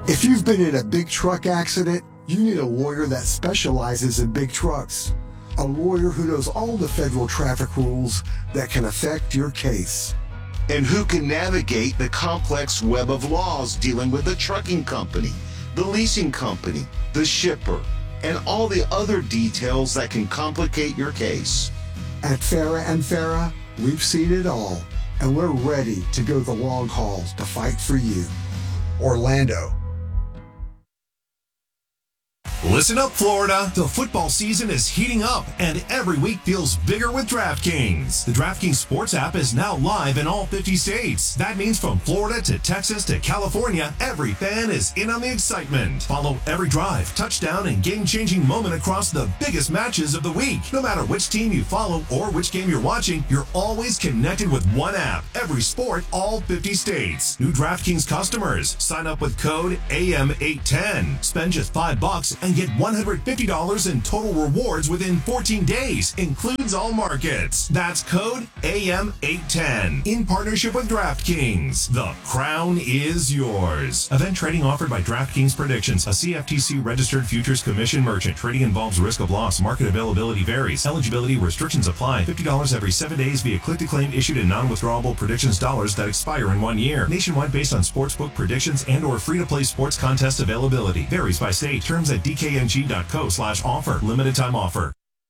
If you've been in a big truck accident, you need a lawyer that specializes in big trucks. A lawyer who knows all the federal traffic rules that can affect your case. And who can navigate the complex web of laws dealing with the trucking company, the leasing company, the shipper, and all the other details that can complicate your case. At Farah and Farah, we've seen it all, and we're ready to go the long haul to fight for you. Orlando. Listen up, Florida. The football season is heating up, and every week feels bigger with DraftKings. The DraftKings Sports app is now live in all 50 states. That means from Florida to Texas to California, every fan is in on the excitement. Follow every drive, touchdown, and game-changing moment across the biggest matches of the week. No matter which team you follow or which game you're watching, you're always connected with one app. Every sport, all 50 states. New DraftKings customers, sign up with code AM810. Spend just $5 and get $150 in total rewards within 14 days. Includes all markets. That's code AM810. In partnership with DraftKings. The crown is yours. Event trading offered by DraftKings Predictions, a CFTC registered futures commission merchant. Trading involves risk of loss. Market availability varies. Eligibility restrictions apply. $50 every 7 days via click-to-claim issued in non-withdrawable predictions dollars that expire in 1 year. Nationwide based on sportsbook predictions and or free-to-play sports contest availability. Varies by state. Terms at dkng.co/offer. Limited time offer.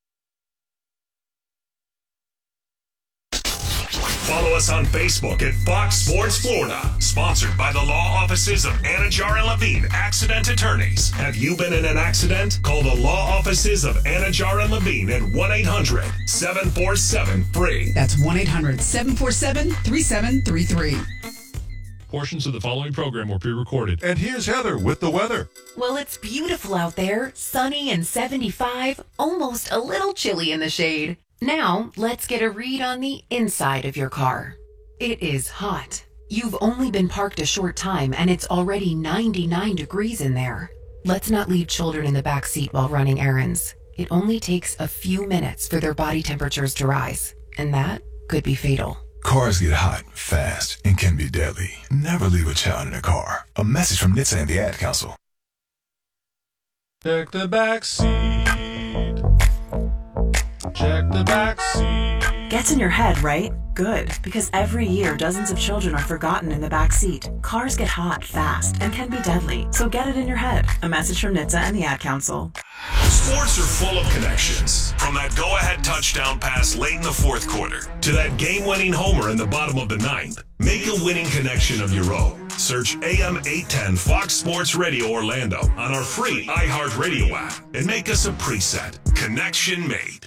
Follow us on Facebook at Fox Sports Florida. Sponsored by the law offices of Anajar and Levine, accident attorneys. Have you been in an accident? Call the law offices of Anajar and Levine at 1-800-747-FREE. That's 1-800-747-3733. Portions of the following program were pre-recorded. And here's Heather with the weather. Well, it's beautiful out there, sunny and 75, almost a little chilly in the shade. Now, let's get a read on the inside of your car. It is hot. You've only been parked a short time and it's already 99 degrees in there. Let's not leave children in the back seat while running errands. It only takes a few minutes for their body temperatures to rise, and that could be fatal. Cars get hot, fast, and can be deadly. Never leave a child in a car. A message from NHTSA and the Ad Council. Check the back seat. Check the back seat. Gets in your head, right? Good, because every year dozens of children are forgotten in the back seat. Cars get hot, fast, and can be deadly, so get it in your head. A message from NHTSA and the Ad Council. Sports are full of connections. From that go-ahead touchdown pass late in the fourth quarter to that game-winning homer in the bottom of the ninth. Make a winning connection of your own. Search AM 810 Fox Sports Radio Orlando on our free iHeartRadio app and make us a preset. Connection made.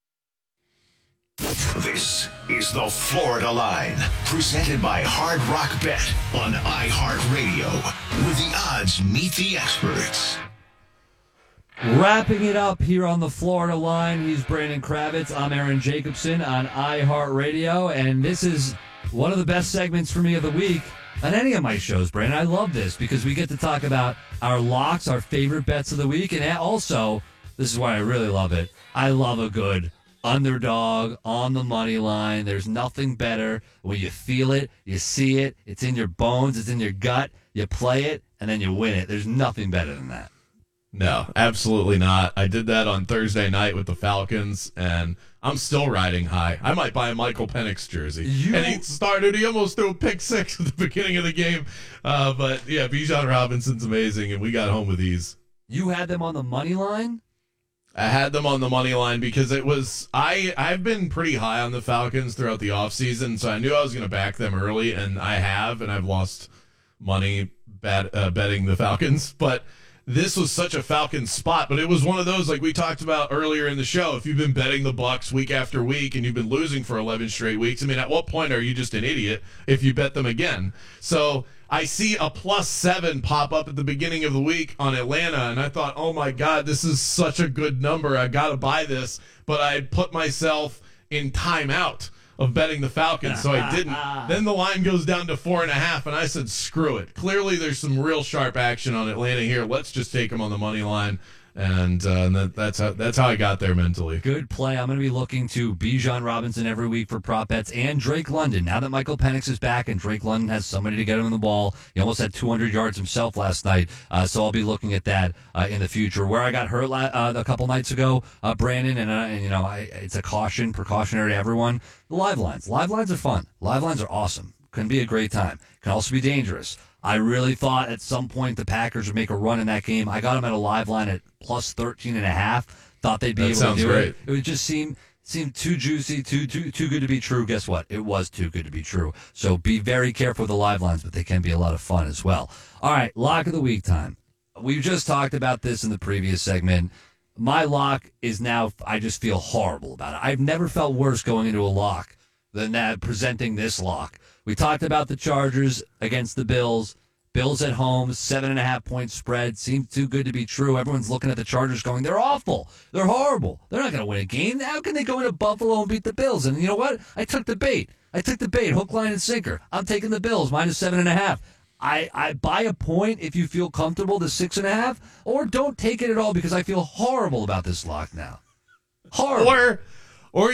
This is the Florida Line, presented by Hard Rock Bet on iHeartRadio, where the odds meet the experts. Wrapping it up here on the Florida Line, he's Brandon Kravitz. I'm Aaron Jacobson on iHeartRadio, and this is one of the best segments for me of the week on any of my shows, Brandon. I love this because we get to talk about our locks, our favorite bets of the week, and also, this is why I really love it, I love a good underdog on the money line. There's nothing better when you feel it, you see it, it's in your bones, it's in your gut, you play it, and then you win it. There's nothing better than that. No, absolutely not. I did that on Thursday night with the Falcons, and I'm still riding high. I might buy a Michael Penix jersey. And he almost threw a pick six at the beginning of the game. But, yeah, Bijan Robinson's amazing, and we got home with ease. You had them on the money line? I had them on the money line because it was I've been pretty high on the Falcons throughout the offseason, so I knew I was going to back them early, and I've lost money betting the Falcons. But this was such a Falcons spot, but it was one of those, like we talked about earlier in the show, if you've been betting the Bucs week after week and you've been losing for 11 straight weeks, I mean, at what point are you just an idiot if you bet them again? So I see a +7 pop up at the beginning of the week on Atlanta, and I thought, oh my God, this is such a good number. I got to buy this. But I put myself in timeout of betting the Falcons, so I didn't. Then the line goes down to 4.5, and I said, screw it. Clearly there's some real sharp action on Atlanta here. Let's just take them on the money line. And that's how I got there mentally. Good play. I'm going to be looking to Bijan Robinson every week for prop bets and Drake London. Now that Michael Penix is back and Drake London has somebody to get him the ball, he almost had 200 yards himself last night. So I'll be looking at that in the future. Where I got hurt a couple nights ago, Brandon, it's a precautionary to everyone. The live lines. Live lines are fun. Live lines are awesome. Can be a great time. Can also be dangerous. I really thought at some point the Packers would make a run in that game. I got them at a live line at plus 13.5. Thought they'd be able to do it. It would just seem too juicy, too good to be true. Guess what? It was too good to be true. So be very careful with the live lines, but they can be a lot of fun as well. All right, lock of the week time. We've just talked about this in the previous segment. My lock is now, I just feel horrible about it. I've never felt worse going into a lock than that, presenting this lock. We talked about the Chargers against the Bills. Bills at home, 7.5-point spread. Seems too good to be true. Everyone's looking at the Chargers going, they're awful. They're horrible. They're not going to win a game. How can they go into Buffalo and beat the Bills? And you know what? I took the bait. Hook, line, and sinker. I'm taking the Bills, minus 7.5. I buy a point if you feel comfortable to 6.5, or don't take it at all because I feel horrible about this lock now. Horrible.